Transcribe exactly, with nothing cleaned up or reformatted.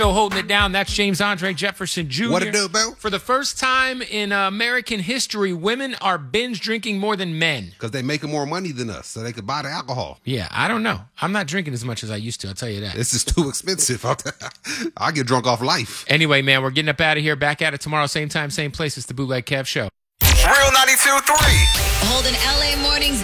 Still holding it down. That's James Andre Jefferson Junior What it do, Bill? For the first time in uh, American history, women are binge drinking more than men. Because they making more money than us, so they could buy the alcohol. Yeah, I don't know. I'm not drinking as much as I used to, I'll tell you that. This is too expensive. I get drunk off life. Anyway, man, we're getting up out of here. Back at it tomorrow, same time, same place. It's the Bootleg Kev Show. Real ninety-two point three. Holding L A mornings